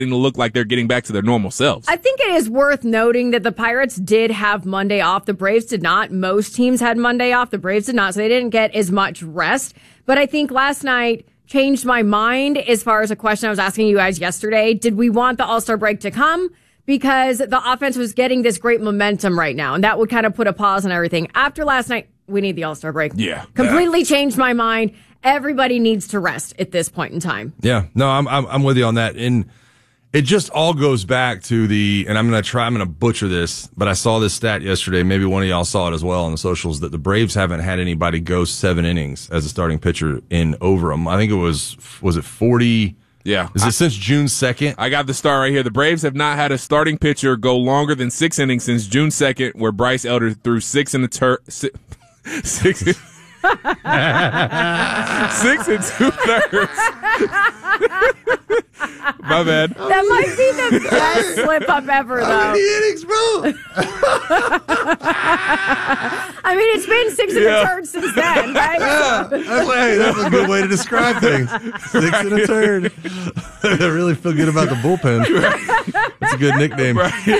to look like they're getting back to their normal selves. I think it is worth noting that the Pirates did have Monday off. The Braves did not. Most teams had Monday off. The Braves did not, so they didn't get as much rest. But I think last night changed my mind as far as a question I was asking you guys yesterday. Did we want the All-Star break to come? Because the offense was getting this great momentum right now, and that would kind of put a pause on everything. After last night, we need the All-Star break. Yeah. Completely changed my mind. Everybody needs to rest at this point in time. Yeah. No, I'm with you on that. And it just all goes back to and I'm going to butcher this, but I saw this stat yesterday. Maybe one of y'all saw it as well on the socials, that the Braves haven't had anybody go 7 innings as a starting pitcher in over them. I think it was it 40? Yeah. Is it since June 2nd? I got the star right here. The Braves have not had a starting pitcher go longer than 6 innings since June 2nd, where Bryce Elder threw 6 and 2/3. 6 2/3. My bad. That might be the best slip up ever, though. How many innings, bro? I mean, it's been 6 1/3 since then, right? Yeah. That's a good way to describe things. 6 1/3. I really feel good about the bullpen. That's a good nickname.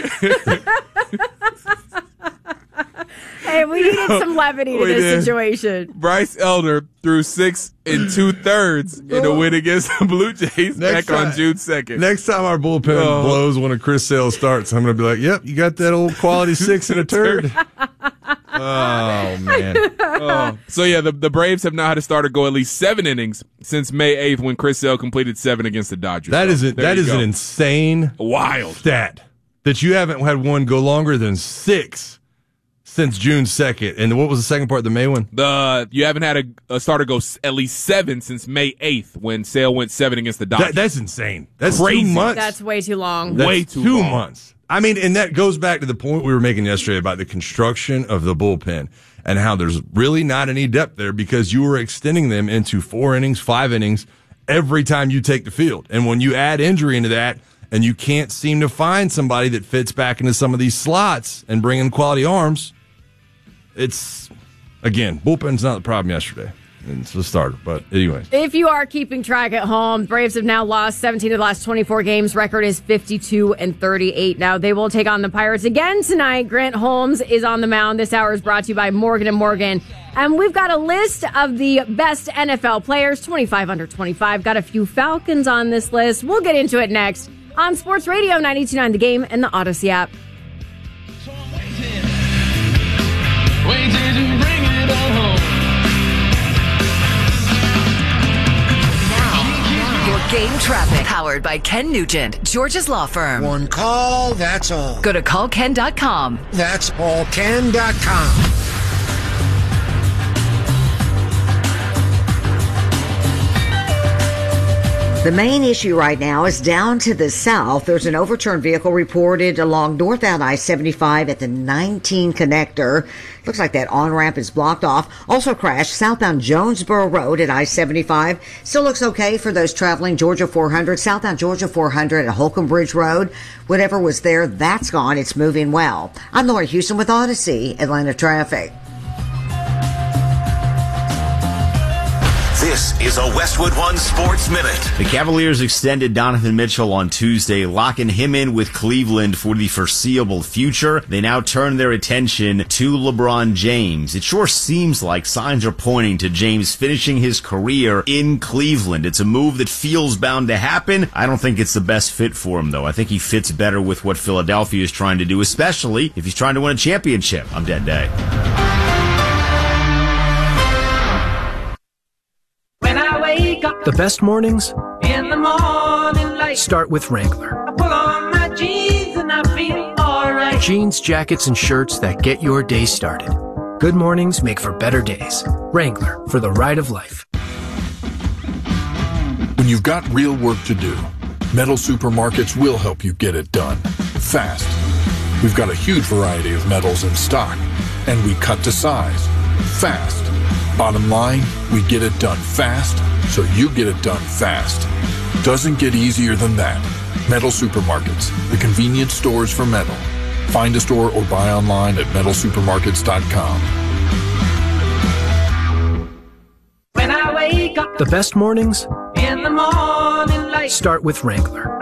Hey, we needed some levity to this situation. Bryce Elder threw 6 2/3 in a win against the Blue Jays on June 2nd. Next time our bullpen blows when a Chris Sale starts, I'm going to be like, yep, you got that old quality 6 1/3. Oh, man. So, yeah, the Braves have not had a starter go at least 7 innings since May 8th when Chris Sale completed 7 against the Dodgers. That is an insane wild stat that you haven't had one go longer than 6 since June 2nd. And what was the second part, the May one? You haven't had a starter go at least 7 since May 8th when Sale went 7 against the Dodgers. That's insane. That's crazy. 2 months. That's way too long. Way too long. 2 months. I mean, and that goes back to the point we were making yesterday about the construction of the bullpen and how there's really not any depth there because you were extending them into 4 innings, 5 innings every time you take the field. And when you add injury into that and you can't seem to find somebody that fits back into some of these slots and bring in quality arms, it's, again, bullpen's not the problem yesterday. It's the starter, but anyways. If you are keeping track at home, Braves have now lost 17 of the last 24 games. Record is 52-38. Now they will take on the Pirates again tonight. Grant Holmes is on the mound. This hour is brought to you by Morgan & Morgan. And we've got a list of the best NFL players, 25 under 25. Got a few Falcons on this list. We'll get into it next on Sports Radio 92.9 The Game and the Odyssey app. Waiting to bring it all home. Your game traffic, powered by Ken Nugent, George's Law Firm. One call, that's all. Go to callken.com. That's allken.com. The main issue right now is down to the south. There's an overturned vehicle reported along northbound I-75 at the 19 connector. Looks like that on-ramp is blocked off. Also crashed southbound Jonesboro Road at I-75. Still looks okay for those traveling Georgia 400. Southbound Georgia 400 at Holcomb Bridge Road. Whatever was there, that's gone. It's moving well. I'm Lori Houston with Odyssey, Atlanta Traffic. This is a Westwood One Sports Minute. The Cavaliers extended Donovan Mitchell on Tuesday, locking him in with Cleveland for the foreseeable future. They now turn their attention to LeBron James. It sure seems like signs are pointing to James finishing his career in Cleveland. It's a move that feels bound to happen. I don't think it's the best fit for him, though. I think he fits better with what Philadelphia is trying to do, especially if he's trying to win a championship on that day. The best mornings In the morning light, start with Wrangler. I put on my jeans and I feel alright. Jeans, jackets, and shirts that get your day started. Good mornings make for better days. Wrangler, for the ride of life. When you've got real work to do, Metal Supermarkets will help you get it done fast. We've got a huge variety of metals in stock, and we cut to size fast. Bottom line, we get it done fast, so you get it done fast. Doesn't get easier than that. Metal Supermarkets, the convenience stores for metal. Find a store or buy online at metalsupermarkets.com. When I wake up The best mornings in the morning light, start with Wrangler.